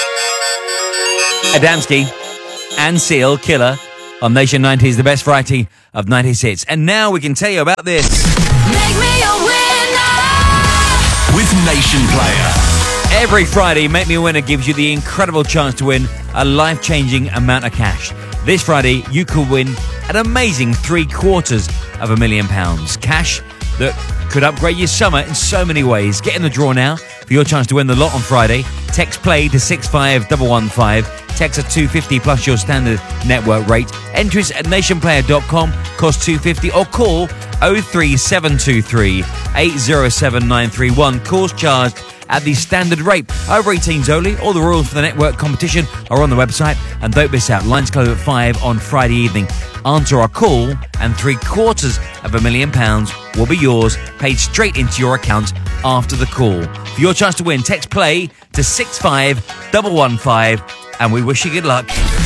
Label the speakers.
Speaker 1: Adamski and Seal, Killer, on Nation 90s, the best variety of 90s hits. And now we can tell you about this.
Speaker 2: Make me a winner
Speaker 3: with Nation Player.
Speaker 1: Every Friday, Make Me a Winner gives you the incredible chance to win a life-changing amount of cash. This Friday, you could win an amazing £750,000 cash that could upgrade your summer in so many ways. Get in the draw now for your chance to win the lot on Friday. Text PLAY to 65115. Text at $2.50 plus your standard network rate. Entries at nationplayer.com, cost $2.50, or call 03723 807 931. Calls charged at the standard rate. Over 18s only. All the rules for the network competition are on the website. And don't miss out. Lines close at 5 on Friday evening. Answer our call and £750,000 will be yours, paid straight into your account after the call. For your chance to win, text PLAY to 65115 and we wish you good luck.